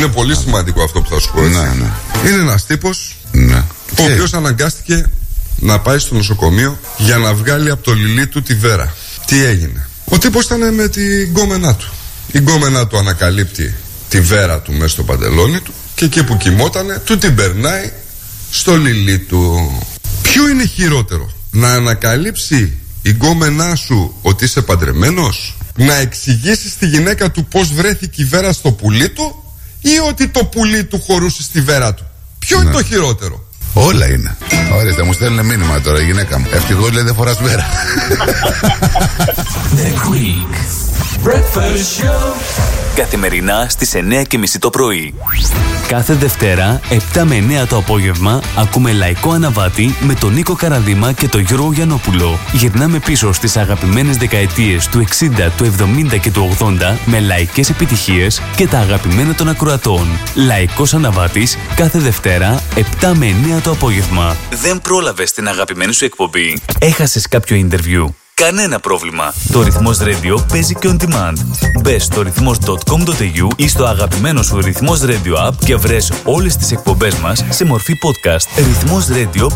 Είναι πολύ σημαντικό αυτό που θα σου πω, έτσι. Ναι. Είναι ένας τύπος, ναι, ο οποίος αναγκάστηκε να πάει στο νοσοκομείο για να βγάλει από το λιλί του τη βέρα. Τι έγινε? Ο τύπος ήταν με την γκόμενά του. Η γκόμενά του ανακαλύπτει τη βέρα του μέσα στο παντελόνι του και εκεί που κοιμότανε του την περνάει στο λιλί του. Ποιο είναι χειρότερο? Να ανακαλύψει η γκόμενά σου ότι είσαι παντρεμένος, να εξηγήσεις στη γυναίκα του πως βρέθηκε η βέρα στο πουλί του, ή ότι το πουλί του χωρούσε στη βέρα του? Ποιο είναι το χειρότερο? Όλα είναι. Ορίστε, μου στέλνει μήνυμα τώρα η γυναίκα μου. Ευτυχώς λέει δεν φοράς βέρα. The Greek Breakfast Show. Καθημερινά στις 9:30 το πρωί. Κάθε Δευτέρα 7 με 9 το απόγευμα ακούμε Λαϊκό Αναβάτη με τον Νίκο Καραδίμα και τον Γιώργο Γιαννόπουλο. Γυρνάμε πίσω στις αγαπημένες δεκαετίες του 60, του 70 και του 80 με λαϊκές επιτυχίες και τα αγαπημένα των ακροατών. Λαϊκός Αναβάτης κάθε Δευτέρα 7 με 9 το απόγευμα. Δεν πρόλαβες την αγαπημένη σου εκπομπή? Έχασες κάποιο interview? Κανένα πρόβλημα. Το Ρυθμός Radio παίζει και on demand. Μπες στο ρυθμός.com.au ή στο αγαπημένο σου Ρυθμός Radio app και βρες όλες τις εκπομπές μας σε μορφή podcast. Ρυθμός Radio